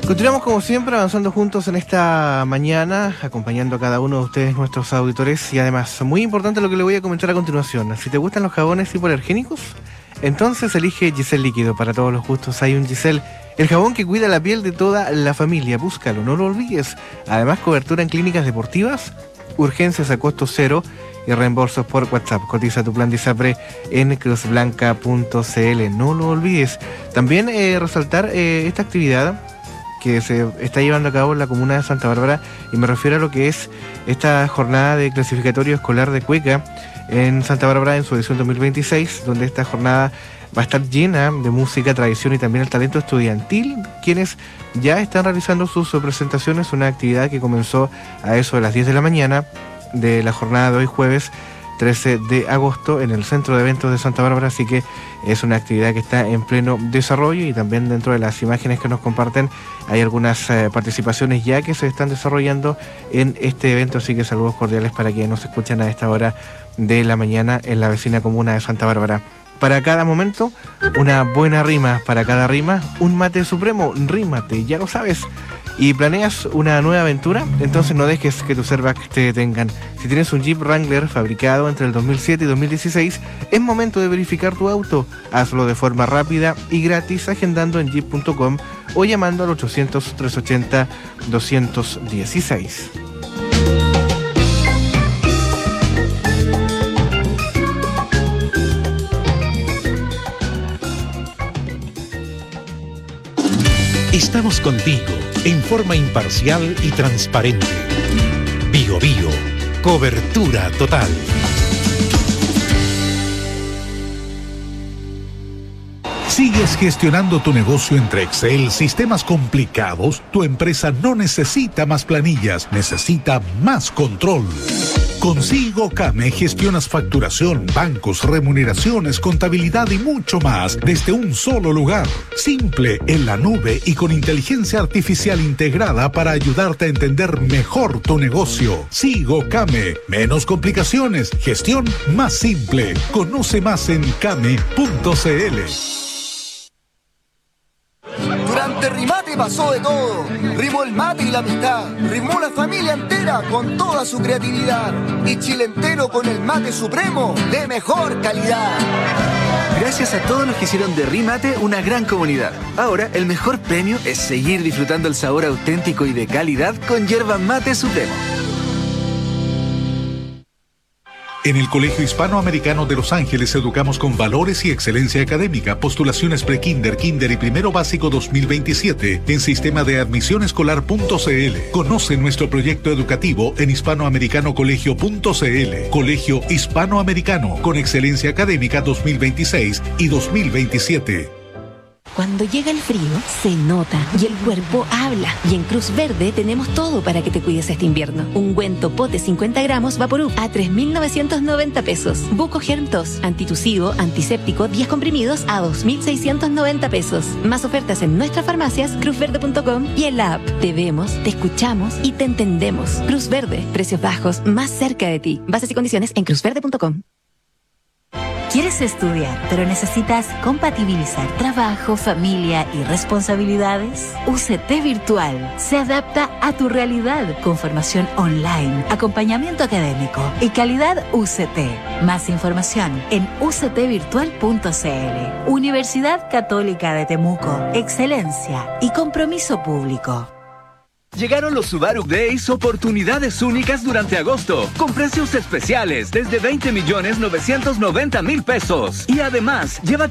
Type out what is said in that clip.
Continuamos como siempre avanzando juntos en esta mañana, acompañando a cada uno de ustedes, nuestros auditores, y además, muy importante lo que le voy a comentar a continuación. Si te gustan los jabones hipoalergénicos, entonces elige Giselle Líquido. Para todos los gustos hay un Giselle, el jabón que cuida la piel de toda la familia. Búscalo, no lo olvides. Además, cobertura en clínicas deportivas, urgencias a costo cero y reembolsos por WhatsApp. Cotiza tu plan de ISAPRE en cruzblanca.cl. No lo olvides. También resaltar esta actividad que se está llevando a cabo en la comuna de Santa Bárbara, y me refiero a lo que es esta jornada de clasificatorio escolar de cueca en Santa Bárbara en su edición 2026, donde esta jornada va a estar llena de música, tradición y también el talento estudiantil, quienes ya están realizando sus presentaciones, una actividad que comenzó a eso de las 10 de la mañana de la jornada de hoy jueves 13 de agosto en el Centro de Eventos de Santa Bárbara, así que es una actividad que está en pleno desarrollo, y también dentro de las imágenes que nos comparten hay algunas participaciones ya que se están desarrollando en este evento, así que saludos cordiales para quienes nos escuchan a esta hora de la mañana en la vecina comuna de Santa Bárbara. Para cada momento, una buena rima. Para cada rima, un mate supremo. Rímate, ya lo sabes. ¿Y planeas una nueva aventura? Entonces no dejes que tus airbags te detengan. Si tienes un Jeep Wrangler fabricado entre el 2007 y 2016, es momento de verificar tu auto. Hazlo de forma rápida y gratis agendando en jeep.com o llamando al 800-380-216. Estamos contigo en forma imparcial y transparente. Bío Bío, cobertura total. ¿Sigues gestionando tu negocio entre Excel, sistemas complicados? Tu empresa no necesita más planillas, necesita más control. Con SIGOCAME gestionas facturación, bancos, remuneraciones, contabilidad y mucho más desde un solo lugar. Simple, en la nube y con inteligencia artificial integrada para ayudarte a entender mejor tu negocio. SIGOCAME, menos complicaciones, gestión más simple. Conoce más en came.cl. Durante Rimate pasó de todo. Rimó el mate y la amistad. Rimó la familia entera con toda su creatividad. Y Chile entero con el mate supremo de mejor calidad. Gracias a todos los que hicieron de Rimate una gran comunidad. Ahora el mejor premio es seguir disfrutando el sabor auténtico y de calidad con yerba mate supremo. En el Colegio Hispanoamericano de Los Ángeles educamos con valores y excelencia académica. Postulaciones pre-kinder, kinder y primero básico 2027 en sistema de admisión escolar.cl. Conoce nuestro proyecto educativo en hispanoamericanocolegio.cl. Colegio Hispanoamericano con excelencia académica 2026 y 2027. Cuando llega el frío, se nota y el cuerpo habla. Y en Cruz Verde tenemos todo para que te cuides este invierno. Ungüento pote 50 gramos Vaporub a 3.990 pesos. Buco Germ Tos, antitusivo, antiséptico, 10 comprimidos a 2.690 pesos. Más ofertas en nuestras farmacias, cruzverde.com y en la app. Te vemos, te escuchamos y te entendemos. Cruz Verde, precios bajos, más cerca de ti. Bases y condiciones en cruzverde.com. ¿Quieres estudiar, pero necesitas compatibilizar trabajo, familia y responsabilidades? UCT Virtual se adapta a tu realidad con formación online, acompañamiento académico y calidad UCT. Más información en uctvirtual.cl. Universidad Católica de Temuco. Excelencia y compromiso público. Llegaron los Subaru Days, oportunidades únicas durante agosto, con precios especiales desde 20.990.000 pesos. Y además, llévate